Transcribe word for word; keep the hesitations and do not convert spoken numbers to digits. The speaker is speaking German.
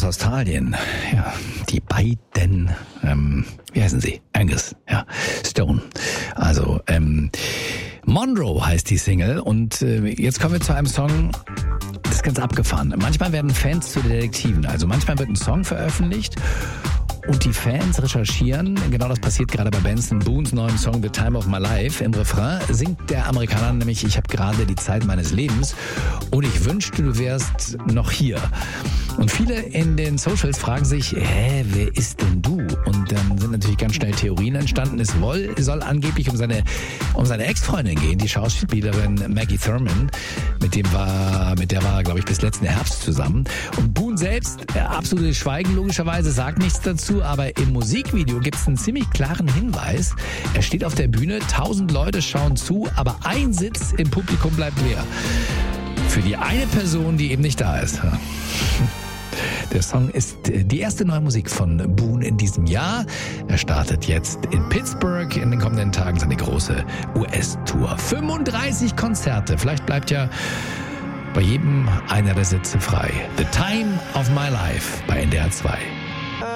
Australien. Ja, die beiden, ähm, wie heißen sie? Angus, ja, Stone. Also, ähm, Monroe heißt die Single und äh, jetzt kommen wir zu einem Song, das ist ganz abgefahren. Manchmal werden Fans zu Detektiven, also manchmal wird ein Song veröffentlicht und die Fans recherchieren, genau das passiert gerade bei Benson Boones neuen Song The Time of My Life. Im Refrain singt der Amerikaner nämlich, ich habe gerade die Zeit meines Lebens und ich wünschte, du wärst noch hier. Und viele in den Socials fragen sich, hä, wer ist denn du? Und dann sind natürlich ganz schnell Theorien entstanden. Es soll, soll angeblich um seine, um seine Ex-Freundin gehen, die Schauspielerin Maggie Thurman. Mit dem war, mit der war er, glaube ich, bis letzten Herbst zusammen. Und Boone selbst, äh, absolutes Schweigen logischerweise, sagt nichts dazu, aber im Musikvideo gibt es einen ziemlich klaren Hinweis. Er steht auf der Bühne, tausend Leute schauen zu, aber ein Sitz im Publikum bleibt leer. Für die eine Person, die eben nicht da ist. Der Song ist die erste neue Musik von Boone in diesem Jahr. Er startet jetzt in Pittsburgh in den kommenden Tagen seine große U S-Tour. fünfunddreißig Konzerte. Vielleicht bleibt ja bei jedem einer der Sitze frei. The Time of My Life bei N D R zwei.